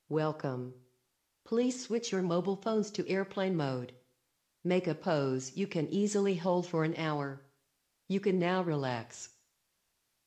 Welcome. Please switch your mobile phones to airplane mode. Make a pose you can easily hold for an hour. You can now relax.